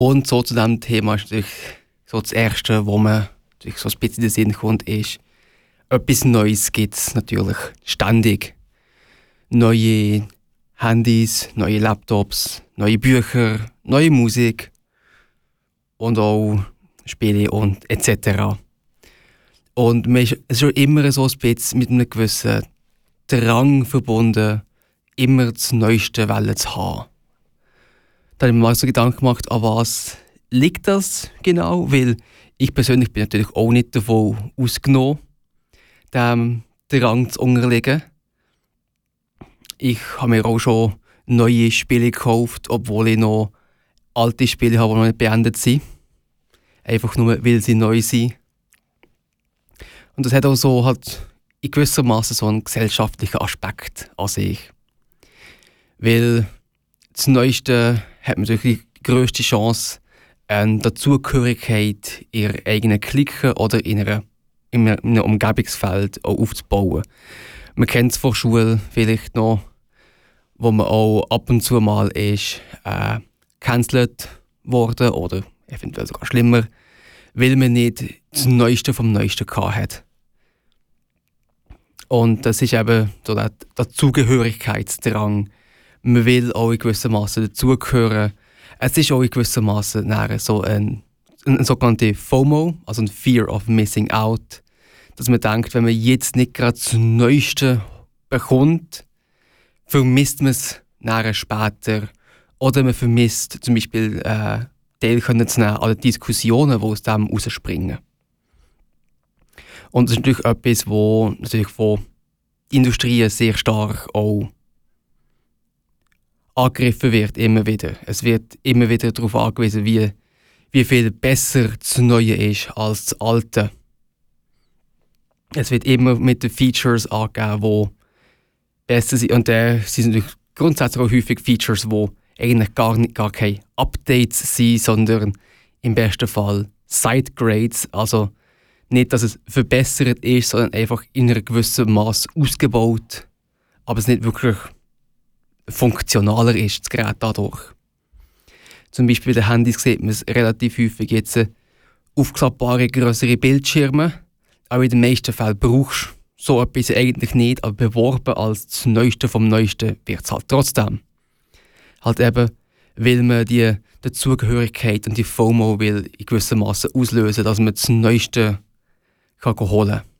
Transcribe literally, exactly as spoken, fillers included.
Und so zu diesem Thema ist natürlich so das Erste, wo man natürlich so ein bisschen in den Sinn kommt, ist, etwas Neues gibt es natürlich ständig. Neue Handys, neue Laptops, neue Bücher, neue Musik und auch Spiele und et cetera. Und man ist schon immer so ein bisschen mit einem gewissen Drang verbunden, immer das Neueste Welle zu haben. Da habe ich mir mal so Gedanken gemacht, an was liegt das genau? Weil ich persönlich bin natürlich auch nicht davon ausgenommen, dem Drang zu unterliegen. Ich habe mir auch schon neue Spiele gekauft, obwohl ich noch alte Spiele habe, die noch nicht beendet sind. Einfach nur, weil sie neu sind. Und das hat auch so halt in gewisser Maße so einen gesellschaftlichen Aspekt an sich. Weil das Neueste hat man natürlich die grösste Chance, eine Dazugehörigkeit in ihrer eigenen Clique oder in, einer, in einem Umgebungsfeld auch aufzubauen. Man kennt es von der Schule vielleicht noch, wo man auch ab und zu mal ist äh, cancelled worden oder eventuell sogar schlimmer, weil man nicht das Neueste vom Neuesten gehabt hat. Und das ist eben so der Dazugehörigkeitsdrang. Man will auch in gewissem Maße dazugehören. Es ist auch in gewissem Maße so ein, ein sogenannte FOMO, also ein Fear of Missing Out, dass man denkt, wenn man jetzt nicht gerade das Neueste bekommt, vermisst man es nachher später. Oder man vermisst zum Beispiel äh, Teil zu nehmen an den Diskussionen, die aus dem rausspringen. Und das ist natürlich etwas, wo natürlich von Industrien sehr stark auch angegriffen wird, immer wieder. Es wird immer wieder darauf angewiesen, wie, wie viel besser das Neue ist als das Alte. Es wird immer mit den Features angegeben, die besser sind. Und äh, sie sind natürlich grundsätzlich auch häufig Features, die eigentlich gar, nicht, gar keine Updates sind, sondern im besten Fall Sidegrades. Also nicht, dass es verbessert ist, sondern einfach in einem gewissen Maß ausgebaut. Aber es nicht wirklich funktionaler ist, das Gerät dadurch. Zum Beispiel bei den Handys sieht man es relativ häufig jetzt äh, aufklappbare, grössere Bildschirme. Aber in den meisten Fällen brauchst du so etwas eigentlich nicht, aber beworben als das Neueste vom Neuesten wird es halt trotzdem. Halt eben, weil man die Dazugehörigkeit und die FOMO will in gewissem Maße auslösen, dass man das Neueste kann holen kann.